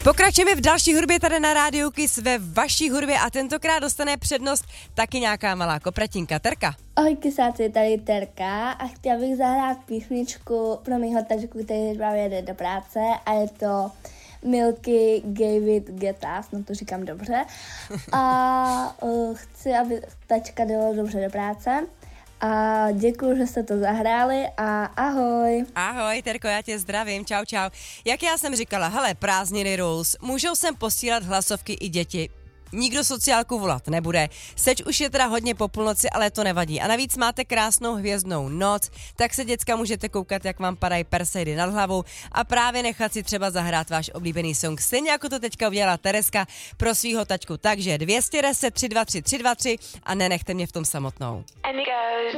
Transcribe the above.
Pokračujeme v další hudbě tady na Rádiu Kiss ve vaší hudbě a tentokrát dostane přednost taky nějaká malá kopratinka. Terka. Ahoj kysáci, tady Terka a chtěla bych zahrát písničku pro mýho tačku, který právě jede do práce a je to Milky Gave It Get Us, no to říkám dobře. A chci, aby tačka jela dobře do práce. A děkuji, že jste to zahráli a ahoj. Ahoj, Terko, já tě zdravím, čau. Jak já jsem říkala, hele, prázdniny rules, můžou sem posílat hlasovky i děti. Nikdo sociálku volat nebude. Seč už je teda hodně po půlnoci, ale to nevadí. A navíc máte krásnou hvězdnou noc, tak se děcka můžete koukat, jak vám padají persejdy nad hlavou a právě nechat si třeba zahrát váš oblíbený song. Stejně jako to teďka udělala Tereska pro svýho tačku. Takže 210 323 323 a nenechte mě v tom samotnou.